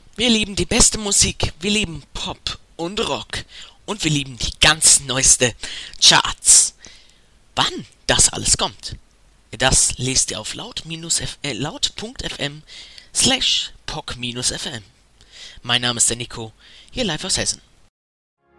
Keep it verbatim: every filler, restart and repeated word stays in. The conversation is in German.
Wir lieben die beste Musik, wir lieben Pop und Rock und wir lieben die ganz neueste Charts. Wann das alles kommt, das lest ihr auf laut-f äh, laut.fm slash poc-fm. Mein Name ist der Nico, hier live aus Hessen.